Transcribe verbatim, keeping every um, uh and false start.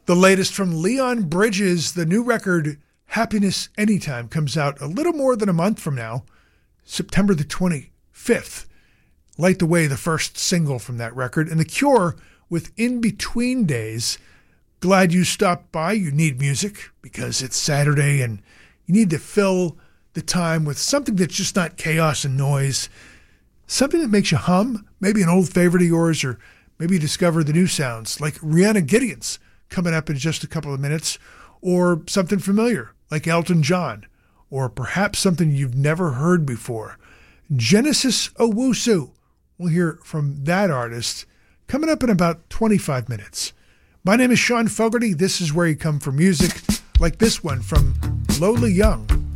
The latest from Leon Bridges, the new record, Happiness Anytime, comes out a little more than a month from now, September the twenty-fifth. Light the Way, the first single from that record. And The Cure with In Between Days. Glad you stopped by. You need music because it's Saturday and you need to fill the time with something that's just not chaos and noise. Something that makes you hum, maybe an old favorite of yours, or maybe discover the new sounds like Rihanna Gideon's coming up in just a couple of minutes, or something familiar like Elton John, or perhaps something you've never heard before. Genesis Owusu. We'll hear from that artist coming up in about twenty-five minutes. My name is Sean Fogarty. This is where you come for music like this one from Lola Young.